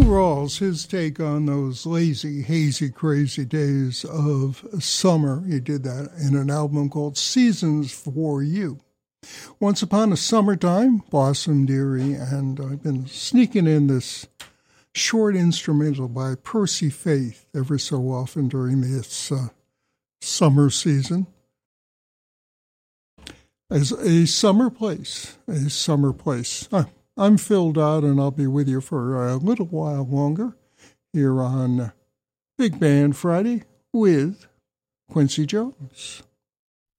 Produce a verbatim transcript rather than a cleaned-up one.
Rawls, his take on those lazy, hazy, crazy days of summer. He did that in an album called Seasons for You. Once Upon a Summertime, Blossom Dearie, and I've been sneaking in this short instrumental by Percy Faith ever so often during this uh, summer season. As a summer place, a summer place. Uh, I'm Phil Dodd, and I'll be with you for a little while longer here on Big Band Friday with Quincy Jones.